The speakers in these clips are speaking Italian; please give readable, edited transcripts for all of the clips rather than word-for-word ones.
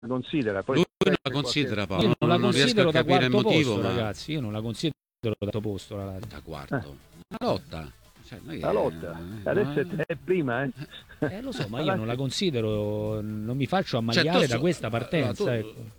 considera. Poi lui non la considera, Paolo. Io non la considero da quarto motivo, posto, ma... ragazzi. Io non la considero da quarto posto. Da quarto. La lotta. Cioè, la lotta. Adesso è prima, lo so, ma io non la considero, non mi faccio ammaliare da questa partenza.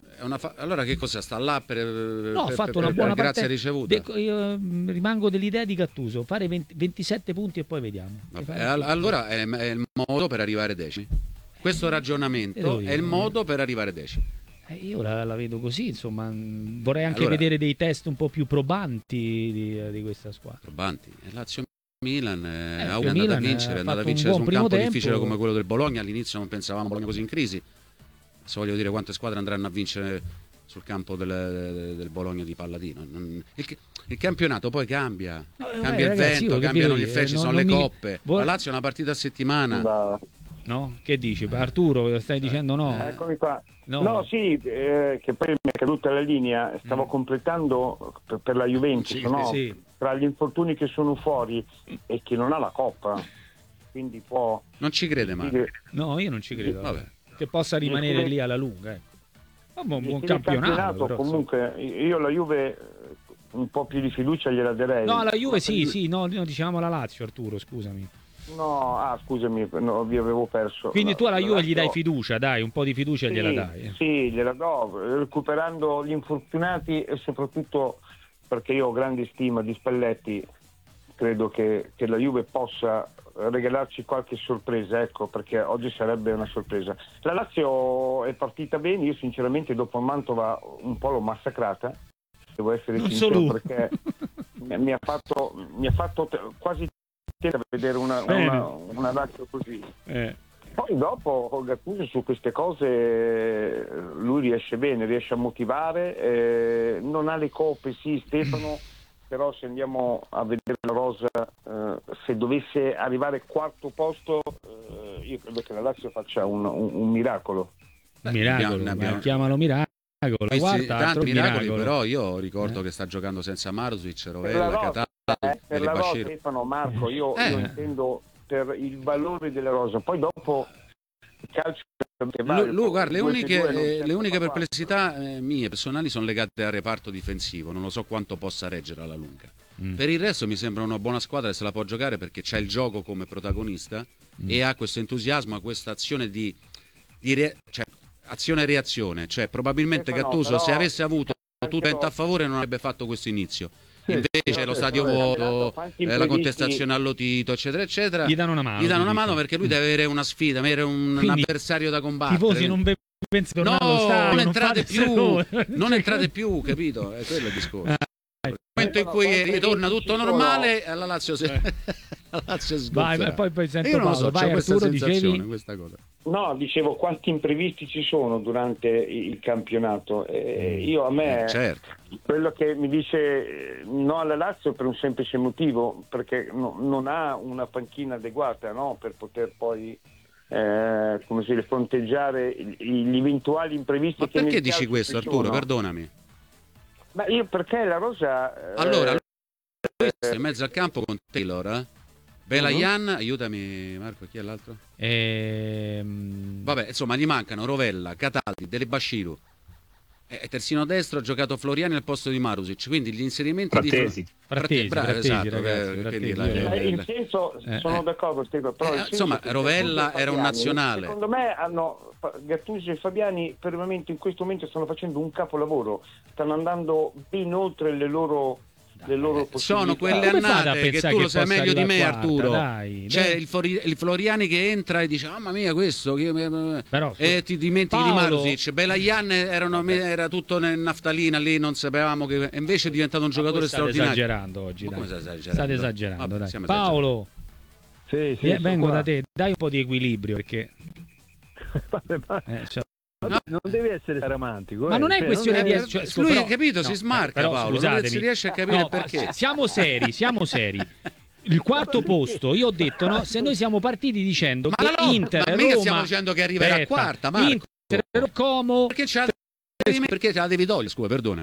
Allora che cosa sta là per no, ho fatto una buona grazia ricevuta? Io rimango dell'idea di Gattuso, fare 27 punti e poi vediamo. Allora è il modo per arrivare decimi. Questo ragionamento è il modo per arrivare decimi. Io la vedo così, insomma, vorrei anche vedere dei test un po' più probanti di questa squadra. Probanti? Lazio Milan è andata a vincere su un campo difficile come quello del Bologna. All'inizio non pensavamo Bologna così in crisi. Se voglio dire quante squadre andranno a vincere sul campo del Bologna di Palladino. Il campionato poi cambia, cambia il vento, cambiano gli effetti, sono le coppe. La Lazio è una partita a settimana. No? Che dici? Arturo, stai dicendo no? Eccomi qua. No, sì, che poi mi è caduta la linea, stavo completando per la Juventus, tra gli infortuni che sono fuori e che non ha la Coppa, quindi può... Non ci crede mai. No, io non ci credo. Vabbè. Che possa rimanere lì alla lunga. Un buon campionato. Però, comunque, io la Juve un po' più di fiducia gliela darei. No, la Juve sì, no, dicevamo la Lazio, Arturo, scusami. No, scusami, vi avevo perso. Quindi tu alla Juve gli dai fiducia, dai, un po' di fiducia gliela dai. Sì, gliela do, recuperando gli infortunati e soprattutto perché io ho grande stima di Spalletti, credo che la Juve possa regalarci qualche sorpresa, ecco, perché oggi sarebbe una sorpresa. La Lazio è partita bene, io sinceramente dopo Mantova un po' l'ho massacrata, devo essere sincero, perché mi ha fatto quasi a vedere una Lazio così. Poi dopo Gattuso su queste cose lui riesce bene, riesce a motivare, non ha le coppe, sì, Stefano, però se andiamo a vedere la rosa, se dovesse arrivare quarto posto, io credo che la Lazio faccia un miracolo. Chiamalo miracolo. Guarda, tanti miracoli, però io ricordo che sta giocando senza Marusic, Rovella, Catania. Per la rosa, Stefano, Marco, io intendo per il valore della rosa. Poi dopo il calcio guarda, le uniche perplessità mie personali sono legate al reparto difensivo, non lo so quanto possa reggere alla lunga. Per il resto mi sembra una buona squadra e se la può giocare perché c'è il gioco come protagonista e ha questo entusiasmo, ha questa azione azione e reazione, cioè probabilmente Gattuso se avesse avuto tutto a favore non avrebbe fatto questo inizio. Invece lo stadio vuoto, la contestazione allo Tito, eccetera, eccetera, gli danno una mano perché lui deve avere una sfida, deve avere un avversario da combattere. I tifosi non pensano allo stadio, non entrate più, capito? È quello il discorso. Nel momento in cui ritorna tutto normale, alla Lazio vai, poi sento io non lo so, vai, questa Arturo, sensazione, questa cosa. No, dicevo quanti imprevisti ci sono durante il campionato. Io a me quello che mi dice no alla Lazio per un semplice motivo, perché non ha una panchina adeguata, no, per poter poi come si dice, fronteggiare gli eventuali imprevisti. Ma perché dici questo, Arturo? Perdonami. Ma io perché la rosa allora in mezzo al campo con Taylor, Belayan, aiutami Marco, chi è l'altro? Vabbè, insomma, gli mancano Rovella, Cataldi, Dele Bashiru. Terzino destro ha giocato Floriani al posto di Marusic, quindi gli inserimenti Frattesi, esatto, il senso sono d'accordo, Stefano, però insomma Rovella era un nazionale. Secondo me Gattuso e Fabiani in questo momento stanno facendo un capolavoro, stanno andando ben oltre le loro sono quelle annate che tu lo sai meglio di me, Arturo. C'è il Floriani che entra e dice mamma mia questo e ti dimentichi di Marusic. Belayan era tutto naftalina lì, non sapevamo che invece è diventato un giocatore straordinario. State esagerando oggi, state esagerando. Vabbè, Paolo, sì, vengo da te, dai un po' di equilibrio perché non devi essere romantico, ma non è questione di lui ha capito, si smarca, però, Paolo, non si riesce a capire perché. Siamo seri. Il quarto posto, io ho detto se noi siamo partiti dicendo che Inter ma Roma stiamo dicendo che arriverà quarta, Marco. Inter Como perché ce la devi togliere, scusa, perdonami.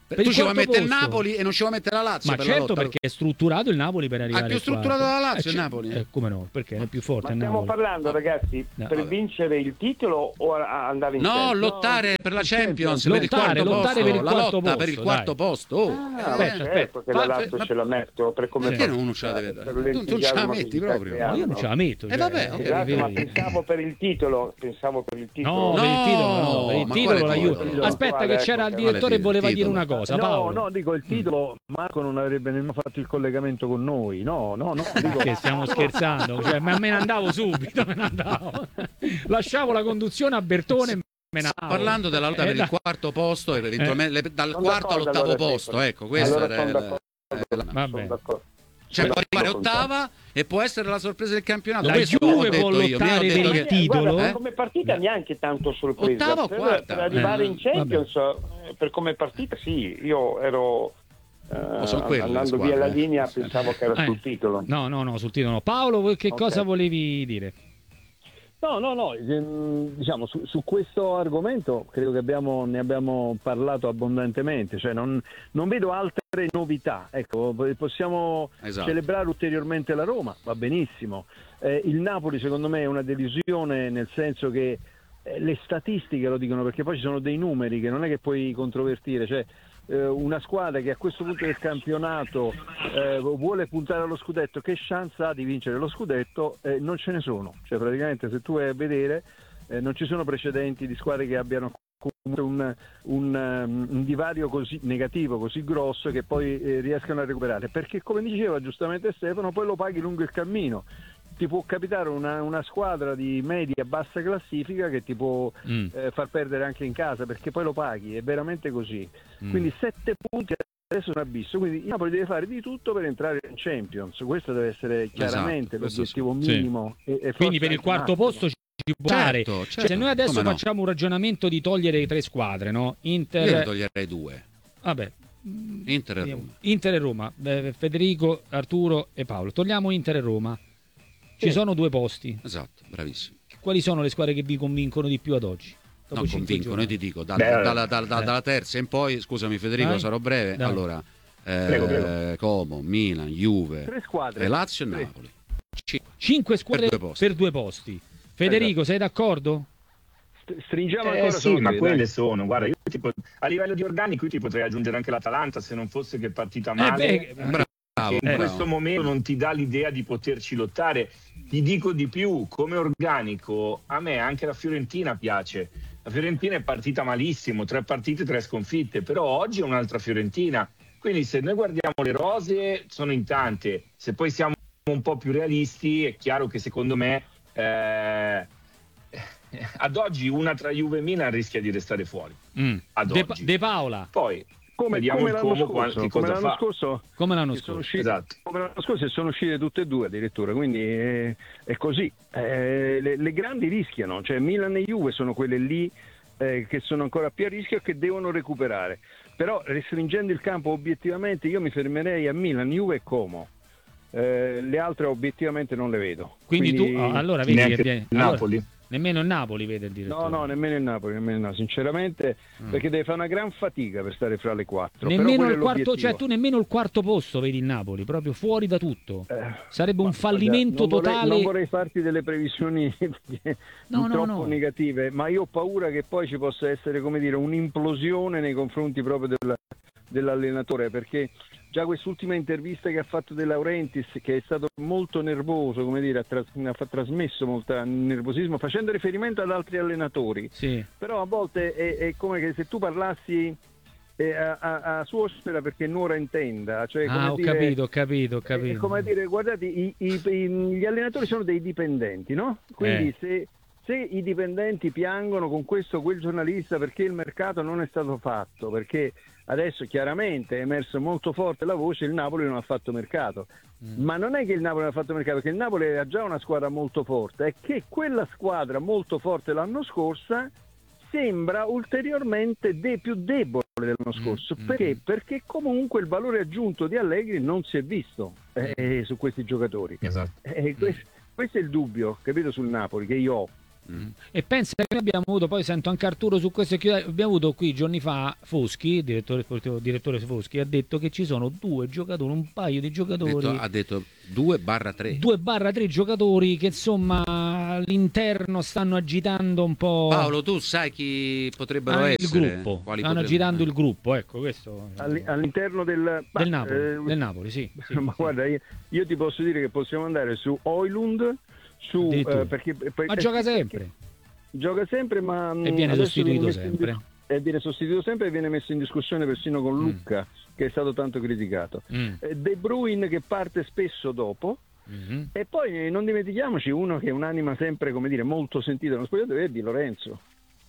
Tu ci vuoi mettere il Napoli e non ci vuoi mettere la Lazio? Ma certo, perché è strutturato il Napoli per arrivare. È più strutturato la Lazio il Napoli? Come no? Perché è più forte. Ma stiamo parlando, ragazzi, per vincere il titolo o andare in Champions? No, lottare per la Champions, per il quarto posto. Per il quarto posto, per il quarto posto. Aspetta, che la Lazio ce la metto perché non ce la deve dare? Tu non ce la metti proprio. Io non ce la metto. Ma pensavo per il titolo. No, per il titolo l'aiuto. Aspetta che c'era il direttore e voleva dire una cosa. No, dico il titolo. Marco non avrebbe nemmeno fatto il collegamento con noi. No. Dico... Che stiamo scherzando, ma me ne andavo subito. Lasciavo la conduzione a Bertone e me ne andavo. Parlando della lotta per il quarto posto, eventualmente dal quarto all'ottavo posto. Ecco, questo era. Vabbè. Cioè può arrivare ottava e può essere la sorpresa del campionato. La Juve può lottare per il titolo. Guarda, come partita neanche tanto sorpresa. Ottava o quarta? Per arrivare in Champions, per come partita sì, io ero andando via la linea, pensavo che era sul titolo. No, sul titolo no. Paolo, che cosa volevi dire? No, diciamo su questo argomento credo che ne abbiamo parlato abbondantemente, cioè non vedo altre novità. Ecco, possiamo celebrare ulteriormente la Roma, va benissimo. Il Napoli secondo me è una delusione, nel senso che le statistiche lo dicono, perché poi ci sono dei numeri che non è che puoi controvertire, cioè una squadra che a questo punto del campionato vuole puntare allo scudetto, che chance ha di vincere lo scudetto? Non ce ne sono, cioè praticamente se tu vai a vedere non ci sono precedenti di squadre che abbiano un divario così negativo, così grosso, che poi riescano a recuperare, perché come diceva giustamente Stefano, poi lo paghi lungo il cammino. Ti può capitare una squadra di media bassa classifica che ti può far perdere anche in casa, perché poi lo paghi, è veramente così. Quindi 7 punti adesso è un abisso, quindi il Napoli deve fare di tutto per entrare in Champions, questo deve essere chiaramente l'obiettivo minimo. E quindi per il quarto posto ci può dare. Certo. Se noi adesso facciamo un ragionamento di togliere 3 squadre, no? Inter... Io ne toglierei 2. Vabbè. Inter e Roma. Inter e Roma, Federico, Arturo e Paolo. Togliamo Inter e Roma. Ci sono 2 posti. Esatto, bravissimo. Quali sono le squadre che vi convincono di più ad oggi? Non convincono, io ti dico, dalla terza in poi, scusami Federico, sarò breve. Dai. Allora, prego. Como, Milan, Juve, 3 squadre. Lazio e Napoli. 5 squadre per 2 posti. Federico, sei d'accordo? Stringiamo ancora sì, ma quelle sono, guarda, io tipo a livello di organico io ti potrei aggiungere anche l'Atalanta, se non fosse che è partita male. In questo momento non ti dà l'idea di poterci lottare. Ti dico di più, come organico a me anche la Fiorentina piace. La Fiorentina è partita malissimo, 3 partite 3 sconfitte, però oggi è un'altra Fiorentina, quindi se noi guardiamo le rose sono in tante. Se poi siamo un po' più realisti è chiaro che secondo me ad oggi una tra Juve e Milan rischia di restare fuori. Ad oggi. De Paola. Poi come l'anno scorso, come l'anno scorso, esatto. Come l'anno scorso sono uscite tutte e 2 addirittura, quindi è così. Le grandi rischiano, cioè Milan e Juve sono quelle lì che sono ancora più a rischio e che devono recuperare. Però restringendo il campo obiettivamente io mi fermerei a Milan, Juve e Como. Le altre obiettivamente non le vedo. Quindi tu allora vedi che Napoli. Nemmeno il Napoli vede il direttore. No, nemmeno il Napoli, sinceramente, perché deve fare una gran fatica per stare fra le 4. Nemmeno il quarto, cioè tu nemmeno il quarto posto vedi il Napoli, proprio fuori da tutto. Sarebbe un fallimento totale. Non vorrei farti delle previsioni troppo negative, ma io ho paura che poi ci possa essere, come dire, un'implosione nei confronti proprio dell'allenatore, perché già quest'ultima intervista che ha fatto De Laurentiis, che è stato molto nervoso, come dire, ha trasmesso molto nervosismo facendo riferimento ad altri allenatori, sì. Però a volte è come che se tu parlassi a suocera perché nuora intenda, cioè, come ho capito. È come dire, guardate, gli allenatori sono dei dipendenti, no? Quindi se i dipendenti piangono con questo o quel giornalista perché il mercato non è stato fatto, perché adesso chiaramente è emerso molto forte la voce, il Napoli non ha fatto mercato. Ma non è che il Napoli non ha fatto mercato, perché il Napoli era già una squadra molto forte, è che quella squadra molto forte l'anno scorso sembra ulteriormente più debole dell'anno scorso. Perché? Perché comunque il valore aggiunto di Allegri non si è visto su questi giocatori. Esatto. Questo è il dubbio, capito, sul Napoli che io ho. E pensa che noi abbiamo avuto, poi sento anche Arturo su questo, abbiamo avuto qui giorni fa Foschi, direttore Foschi, ha detto che ci sono due giocatori, un paio di giocatori. Ha detto 2/3. 2/3 giocatori che insomma all'interno stanno agitando un po'. Paolo, tu sai chi potrebbero essere? Il gruppo. Stanno agitando il gruppo, ecco questo. All'interno del Napoli, sì. Ma guarda, io ti posso dire che possiamo andare su Højlund, ma gioca sempre. Gioca sempre, ma e viene sostituito sempre. E viene sostituito sempre e viene messo in discussione persino con Lucca, che è stato tanto criticato. De Bruyne che parte spesso dopo. E poi non dimentichiamoci uno che è un'anima sempre, come dire, molto sentita nello spogliatoio, è Di Lorenzo.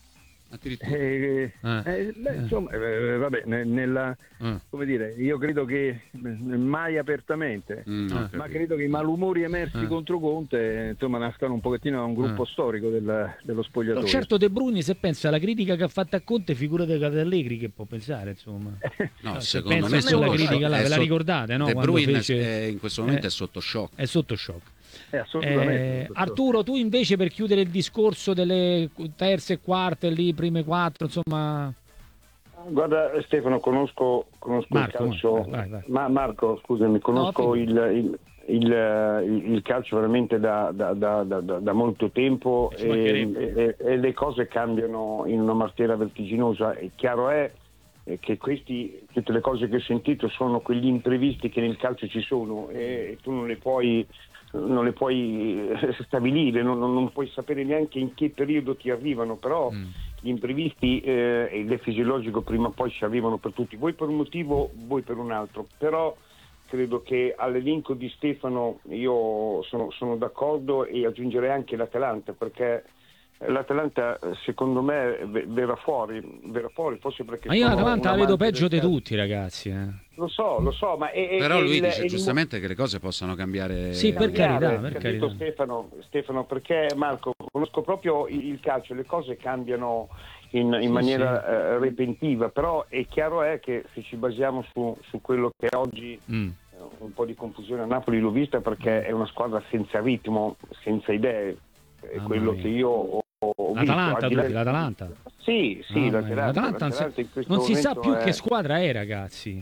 Insomma, vabbè, come dire, io credo che mai apertamente, ma credo che i malumori emersi contro Conte, insomma, nascano un pochettino da un gruppo storico dello spogliatoio. Certo, De Bruyne, se pensa alla critica che ha fatto a Conte, figurate che Allegri che può pensare, insomma. No, secondo me la critica là, ve la ricordate, no? De Bruyne in questo momento è sotto shock. È sotto shock. Assolutamente. Arturo, tu invece, per chiudere il discorso delle terze e quarte, lì prime 4, insomma. Guarda Stefano, conosco Marco, il calcio. Vai. Marco, scusami, conosco il calcio veramente da molto tempo e le cose cambiano in una martira vertiginosa. È chiaro che tutte le cose che ho sentito sono quegli imprevisti che nel calcio ci sono e tu non le puoi stabilire, non puoi sapere neanche in che periodo ti arrivano, però gli imprevisti ed è fisiologico, prima o poi ci arrivano per tutti, voi per un motivo, voi per un altro, però credo che all'elenco di Stefano io sono d'accordo e aggiungerei anche l'Atalanta, perché l'Atalanta secondo me verrà fuori forse perché ma io l'Atalanta la vedo peggio di tutti, ragazzi. Lo so, ma però lui dice giustamente che le cose possano cambiare. Sì, per carità. Stefano, perché Marco, conosco proprio il calcio, le cose cambiano in maniera repentiva, però è chiaro che se ci basiamo su quello che oggi un po' di confusione a Napoli l'ho vista, perché è una squadra senza ritmo, senza idee, è quello che io ho l'Atalanta. Sì, l'Atalanta non si sa più che squadra è, ragazzi.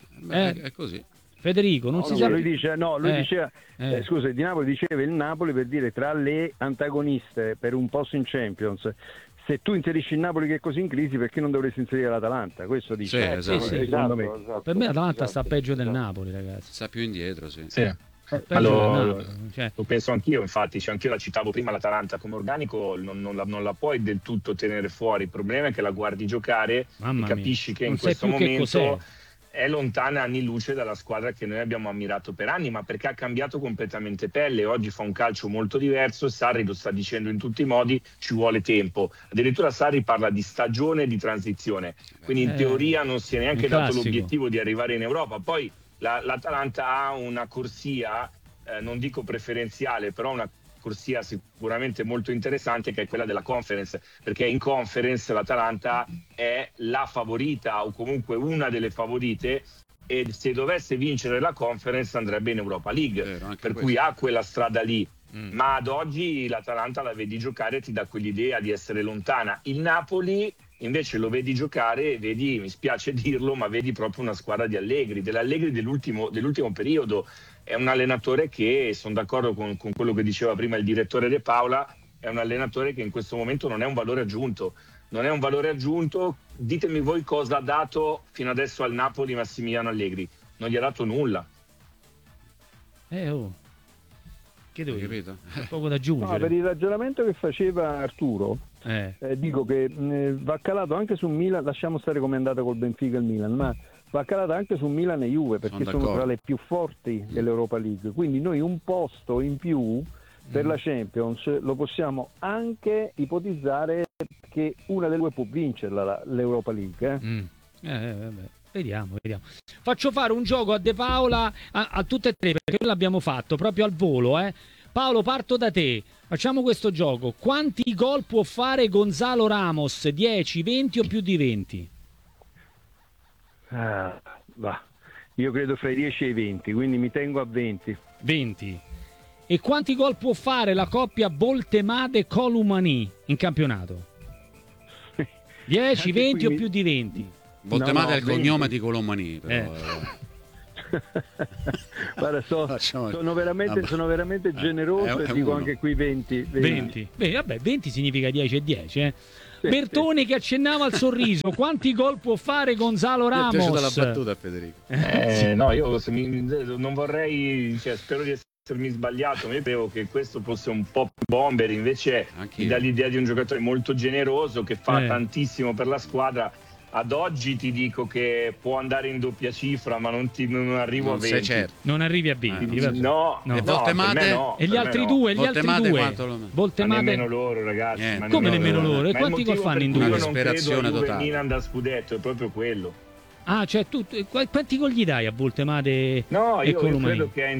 È così. Federico, non si sa. Lui diceva, scusa, di Napoli diceva il Napoli per dire tra le antagoniste per un posto in Champions. Se tu inserisci il Napoli che è così in crisi, perché non dovresti inserire l'Atalanta? Questo dice. Esatto. Per me l'Atalanta sta peggio del Napoli, ragazzi. Sta più indietro, sì. Allora, lo penso anch'io, infatti, anch'io la citavo prima, l'Atalanta come organico non la puoi del tutto tenere fuori. Il problema è che la guardi giocare e capisci che in questo momento è lontana anni luce dalla squadra che noi abbiamo ammirato per anni, ma perché ha cambiato completamente pelle. Oggi fa un calcio molto diverso, Sarri lo sta dicendo in tutti i modi, ci vuole tempo. Addirittura Sarri parla di stagione di transizione, quindi in teoria non si è neanche dato l'obiettivo di arrivare in Europa. Poi l'Atalanta ha una corsia, non dico preferenziale, però una corsia sicuramente molto interessante, che è quella della Conference, perché in Conference l'Atalanta è la favorita o comunque una delle favorite, e se dovesse vincere la Conference andrebbe in Europa League, per cui ha quella strada lì. Ma ad oggi l'Atalanta la vedi giocare e ti dà quell'idea di essere lontana. Il Napoli invece lo vedi giocare e vedi, mi spiace dirlo, ma vedi proprio una squadra di Allegri, dell'ultimo periodo. È un allenatore che, sono d'accordo con quello che diceva prima il direttore De Paola, è un allenatore che in questo momento non è un valore aggiunto. Ditemi voi cosa ha dato fino adesso al Napoli Massimiliano Allegri. Non gli ha dato nulla. Che devo capito? Poco da aggiungere. No, per il ragionamento che faceva Arturo, dico che va calato anche su Milan, lasciamo stare come è andata col Benfica e il Milan, ma va calato anche su Milan e Juve, perché sono tra le più forti dell'Europa League, quindi noi un posto in più per la Champions lo possiamo anche ipotizzare che una delle due può vincerla l'Europa League. Vabbè. Vediamo. Faccio fare un gioco a De Paola a tutte e tre, perché noi l'abbiamo fatto proprio al volo. Paolo, parto da te. Facciamo questo gioco. Quanti gol può fare Gonzalo Ramos? 10, 20 o più di 20? Io credo fra i 10 e i 20, quindi mi tengo a 20. 20. E quanti gol può fare la coppia Voltemade-Colomani in campionato? 10, 20 o più di 20? Voltemade è il cognome di Colomani, però. Guarda, sono veramente generoso e dico anche qui 20. Beh, vabbè, 20 significa 10 e 10, Bertone che accennava al sorriso. Quanti gol può fare Gonzalo Ramos? Mi è piaciuta la battuta, Federico. No, io non vorrei, spero di essermi sbagliato. Io credo che questo fosse un po' più bomber, invece mi dà l'idea di un giocatore molto generoso che fa tantissimo per la squadra. Ad oggi ti dico che può andare in doppia cifra, ma non arrivo a 20. Sei certo. Non arrivi a 20. No. E Voltemade? E gli altri due? Voltemade nemmeno loro, ragazzi. Come nemmeno loro? E quanti gol fanno in due? Una disperazione totale. Milan da scudetto, è proprio quello. Ah, cioè tu quanti gol gli dai a Voltemade? No, io credo che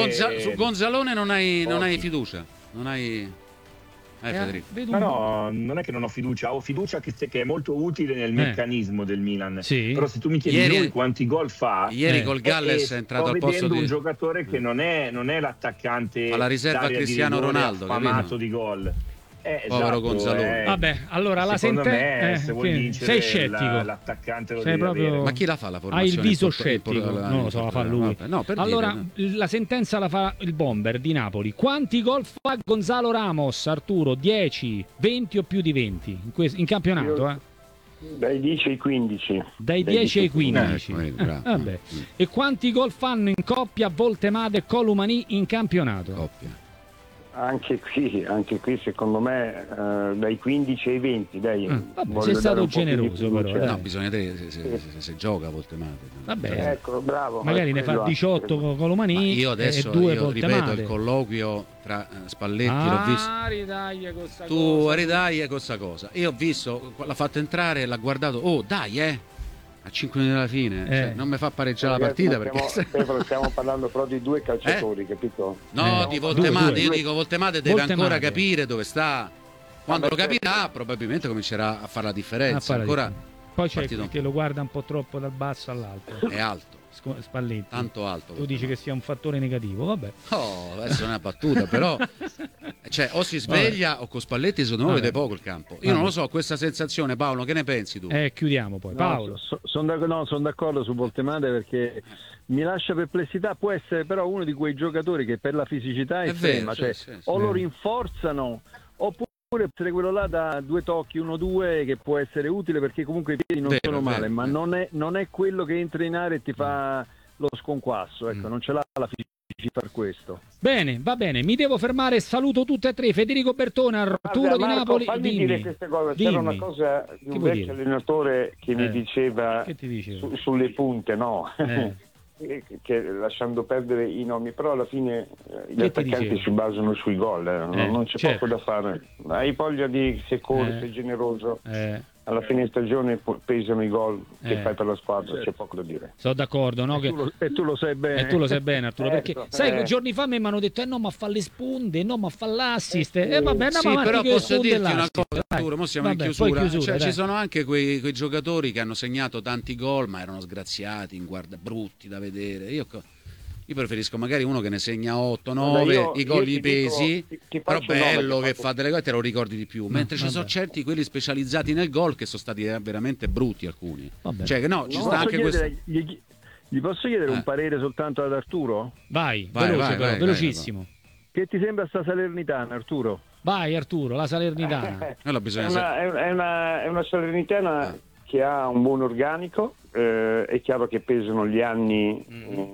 su Gonzalone non hai fiducia. Non hai... Federico. No, non è che non ho fiducia, ho fiducia che è molto utile nel meccanismo del Milan. Sì. Però se tu mi chiedi lui quanti gol fa, ieri col Galles è entrato al posto di un giocatore che non è l'attaccante alla riserva Cristiano Ronaldo, affamato di gol. Povero Gonzalone. Vabbè, allora la sentenza se vuoi vincere sei scettico. L'attaccante lo sei deve proprio... avere. Ma chi la fa la formazione? Hai il viso scettico. Non lo so, la fa lui. Allora la sentenza la fa il bomber di Napoli. Quanti gol fa Gonzalo Ramos, Arturo? 10, 20 o più di 20 in campionato? Dai 10 ai 15. Dai 10 ai 15. Vabbè. E quanti gol fanno in coppia Voltemade e Colomani in campionato? Coppia. Anche qui secondo me dai 15 ai 20, dai. Sei stato generoso però. No, bisogna vedere se gioca Voltemade. Vabbè, ecco, bravo. Magari ne fa 18 con Colomani. Io adesso ripeto il colloquio tra Spalletti, l'ho visto. Tu ridai questa cosa. Io ho visto, l'ha fatto entrare e l'ha guardato. Oh, dai, a 5 minuti alla fine, cioè, non mi fa pareggiare la partita perché stiamo parlando però di due calciatori, capito? No, di Voltemade, io dico Voltemade deve ancora capire dove sta. Quando lo capirà probabilmente comincerà a fare la differenza. Poi c'è che lo guarda un po' troppo dal basso all'alto. È alto. Spalletti. Tanto alto. Tu dici che sia un fattore negativo, vabbè. Oh, adesso non è una battuta, però cioè o si sveglia o con Spalletti secondo me vede poco il campo. Io non lo so, questa sensazione, Paolo, che ne pensi tu? Chiudiamo poi. Paolo. Sono d'accordo su Voltemade perché mi lascia perplessità, può essere però uno di quei giocatori che per la fisicità è estrema, lo rinforzano oppure essere quello là da 2 tocchi 1-2 che può essere utile perché comunque i piedi non sono male, ma non è quello che entra in area e ti fa lo sconquasso, ecco, non ce l'ha la fisicità per questo. Bene, va bene, mi devo fermare, saluto tutte e tre, Federico Bertone, Arturo di Napoli. Fammi dire queste cose, c'era una cosa di un vecchio allenatore che mi diceva sulle punte, che lasciando perdere i nomi, però alla fine gli attaccanti si basano sui gol, non c'è poco da fare. Hai voglia di se corri, sei generoso, alla fine stagione pesano i gol che fai per la squadra, c'è poco da dire. Sono d'accordo, no? E tu lo sai bene. E tu lo sai bene, Arturo, perché sai, giorni fa mi hanno detto no, ma fa le sponde, no, ma fa l'assist. Vabbè, però posso dirti una cosa, Arturo, mo siamo in chiusura. Cioè, ci sono anche quei giocatori che hanno segnato tanti gol, ma erano sgraziati, brutti da vedere. Io preferisco magari uno che ne segna 8, 9, i gol gli pesi, però bello che fa delle cose, te lo ricordi di più. Mentre ci sono certi quelli specializzati nel gol che sono stati veramente brutti alcuni. Cioè che ci sta anche questo. Gli posso chiedere un parere soltanto ad Arturo? Vai, velocissimo. Che ti sembra sta Salernitana, Arturo? Vai Arturo, la Salernitana. È una Salernitana che ha un buon organico. È chiaro che pesano gli anni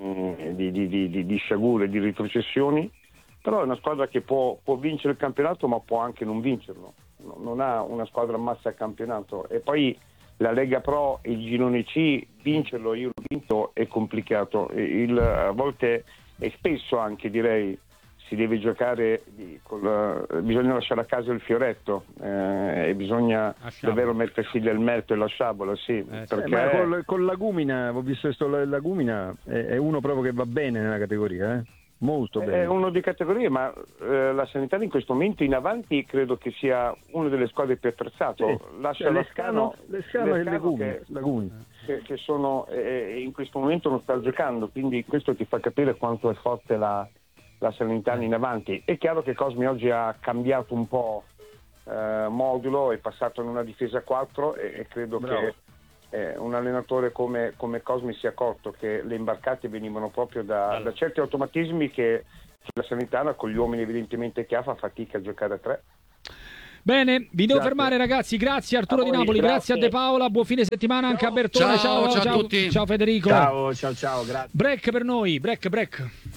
di sciagure, di retrocessioni, però è una squadra che può vincere il campionato ma può anche non vincerlo, non ha una squadra massa a campionato. E poi la Lega Pro e il Girone C, vincerlo, io l'ho vinto, è complicato, a volte e spesso anche direi si deve giocare bisogna lasciare a casa il fioretto e bisogna davvero mettersi del merito e la sciabola, perché ma con Lagumina, ho visto questo Lagumina è uno proprio che va bene nella categoria, molto bene. È uno di categoria, ma la Sanità in questo momento in avanti credo che sia una delle squadre più attrezzate. Lascia Lescano e Lagumina che sono in questo momento non sta giocando, quindi questo ti fa capire quanto è forte la la Salernitana in avanti. È chiaro che Cosmi oggi ha cambiato un po' modulo, è passato in una difesa a 4 e credo che un allenatore come Cosmi si è accorto che le imbarcate venivano proprio da certi automatismi che la Salernitana, con gli uomini evidentemente che ha, fa fatica a giocare a 3. Bene, vi devo fermare ragazzi, grazie Arturo di Napoli, grazie a De Paola, buon fine settimana anche a Bertone, ciao a tutti. Ciao Federico. Ciao, grazie. Break per noi, break.